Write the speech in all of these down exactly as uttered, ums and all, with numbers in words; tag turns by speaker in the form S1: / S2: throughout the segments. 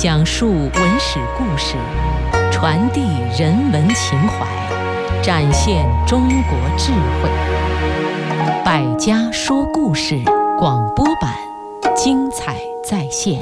S1: 讲述文史故事，传递人文情怀，展现中国智慧。百家说故事广播版，精彩再现。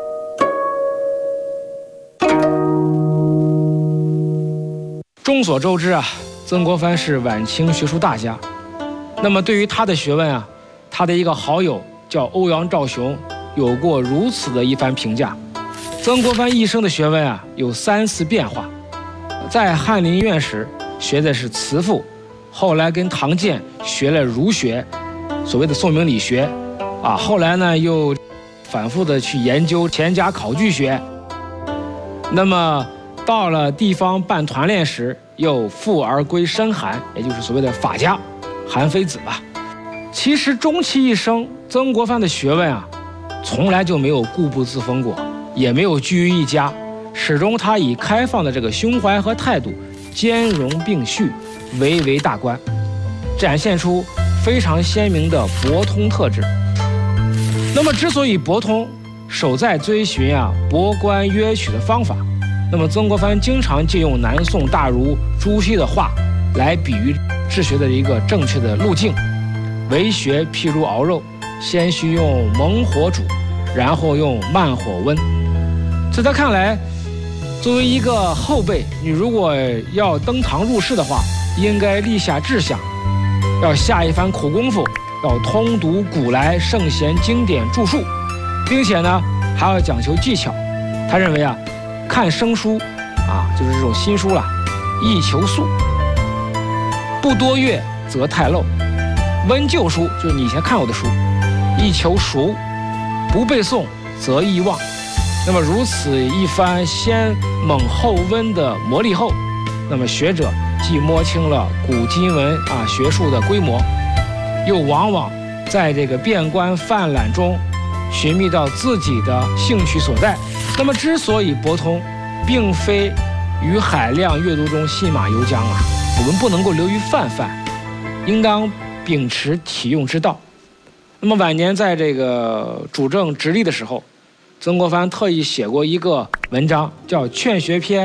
S2: 众所周知啊，曾国藩是晚清学术大家。那么对于他的学问啊，他的一个好友叫欧阳兆雄，有过如此的一番评价：曾国藩一生的学问啊，有三次变化。在翰林院时学的是辞赋，后来跟唐建学了儒学，所谓的宋明理学啊，后来呢又反复的去研究钱家考据学。那么到了地方办团练时，又复而归深韩，也就是所谓的法家，韩非子吧。其实终其一生，曾国藩的学问啊，从来就没有固步自封过，也没有居于一家，始终他以开放的这个胸怀和态度，兼容并蓄，唯为大观，展现出非常鲜明的博通特质。那么之所以博通，首在追寻啊博观约取的方法。那么曾国藩经常借用南宋大儒朱熹的话来比喻治学的一个正确的路径。为学譬如熬肉，先须用猛火煮，然后用慢火温。在他看来，作为一个后辈，你如果要登堂入室的话，应该立下志向，要下一番苦功夫，要通读古来圣贤经典著述，并且呢还要讲求技巧。他认为啊，看生书啊，就是这种新书了，宜求速，不多阅则太漏；温旧书，就是你以前看过的书，宜求熟，不背诵则易忘。那么如此一番先猛后温的磨砺后，那么学者既摸清了古今文啊学术的规模，又往往在这个变观泛览中寻觅到自己的兴趣所在。那么之所以博通，并非于海量阅读中信马由缰啊，我们不能够流于泛泛，应当秉持体用之道。那么晚年在这个主政直隶的时候，曾国藩特意写过一个文章，叫《劝学篇》。